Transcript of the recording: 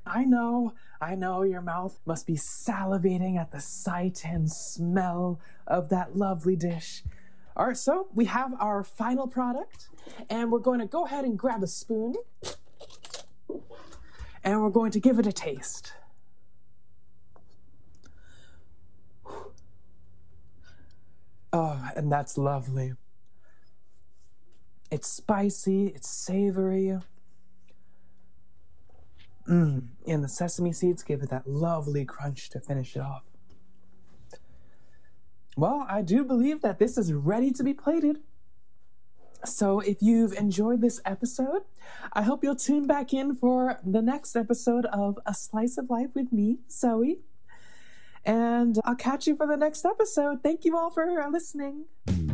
I know your mouth must be salivating at the sight and smell of that lovely dish. All right, so we have our final product, and we're going to go ahead and grab a spoon, and we're going to give it a taste. Oh, and that's lovely. It's spicy, it's savory. And the sesame seeds give it that lovely crunch to finish it off. Well, I do believe that this is ready to be plated. So if you've enjoyed this episode, I hope you'll tune back in for the next episode of A Slice of Life with me, Zoe. And I'll catch you for the next episode. Thank you all for listening.